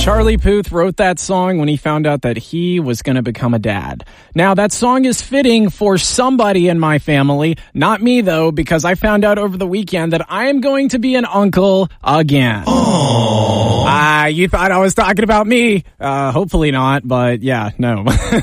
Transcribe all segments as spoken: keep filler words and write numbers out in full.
Charlie Puth wrote that song when he found out that he was going to become a dad. Now, that song is fitting for somebody in my family, not me, though, because I found out over the weekend that I am going to be an uncle again. Ah, uh, you thought I was talking about me. Uh, hopefully not, but yeah, no.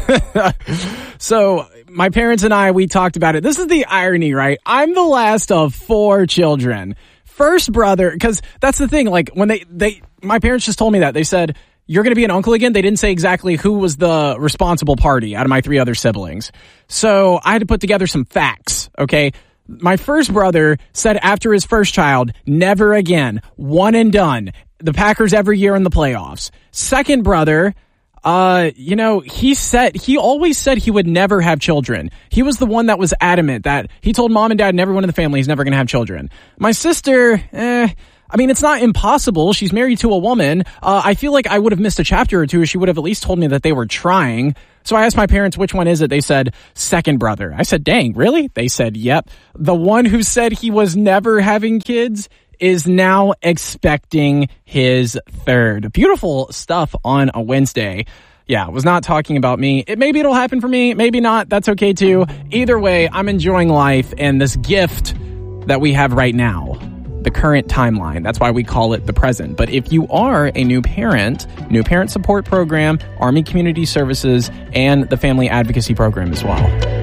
So, my parents and I, we talked about it. This is the irony, right? I'm the last of four children. First brother, because that's the thing, like, when they, they, my parents just told me that. They said, you're going to be an uncle again? They didn't say exactly who was the responsible party out of my three other siblings. So I had to put together some facts, okay? My first brother said after his first child, never again, one and done. The Packers every year in the playoffs. Second brother, uh, you know, he said, he always said he would never have children. He was the one that was adamant that he told mom and dad and everyone in the family he's never going to have children. My sister, eh, I mean, it's not impossible. She's married to a woman. Uh, I feel like I would have missed a chapter or two if she would have at least told me that they were trying. So I asked my parents, which one is it? They said, second brother. I said, dang, really? They said, yep. The one who said he was never having kids is now expecting his third. Beautiful stuff on a Wednesday. Yeah, was not talking about me. It, maybe it'll happen for me. Maybe not. That's okay too. Either way, I'm enjoying life and this gift that we have right now. The current timeline. That's why we call it the present. But if you are a new parent, new parent support program, Army Community Services, and the Family Advocacy Program as well.